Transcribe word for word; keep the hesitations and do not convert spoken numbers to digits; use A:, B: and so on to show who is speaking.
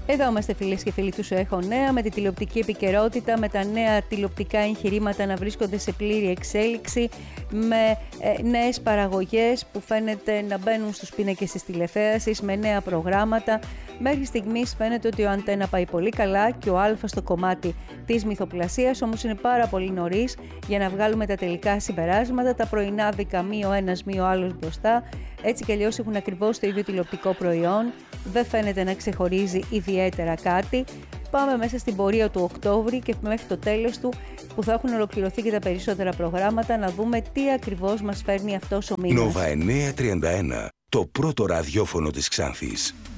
A: Εδώ είμαστε, φίλες και φίλοι του Σου Έχω Νέα, με τη τηλεοπτική επικαιρότητα, με τα νέα τηλεοπτικά εγχειρήματα να βρίσκονται σε πλήρη εξέλιξη, με ε, νέες παραγωγές που φαίνεται να μπαίνουν στους πίνακες της τηλεθέασης, με νέα προγράμματα. Μέχρι στιγμής φαίνεται ότι ο Αντένα πάει πολύ καλά και ο Α στο κομμάτι της μυθοπλασίας, όμως είναι πάρα πολύ νωρίς για να βγάλουμε τα τελικά συμπεράσματα. Τα πρωινάδικα μη ο ένας μη ο άλλος μπροστά, έτσι κι αλλιώς έχουν ακριβώς το ίδιο τηλεοπτικό προϊόν, δεν φαίνεται να ξεχωρίζει ιδιαίτερα κάτι. Πάμε μέσα στην πορεία του Οκτώβρη και μέχρι το τέλος του, που θα έχουν ολοκληρωθεί και τα περισσότερα προγράμματα, να δούμε τι ακριβώς μας φέρνει αυτός ο μήνας.
B: Νόβα εννιακόσια τριάντα ένα, το πρώτο ραδιόφωνο της Ξάνθης.